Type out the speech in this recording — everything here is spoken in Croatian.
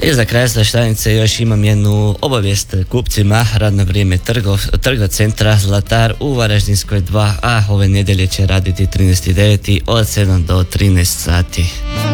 I za kraj Slaštanice još imam jednu obavijest kupcima. Radno vrijeme trgocentra Zlatar u Varaždinskoj 2A ove nedjelje će raditi 13.9. od 7 do 13 sati.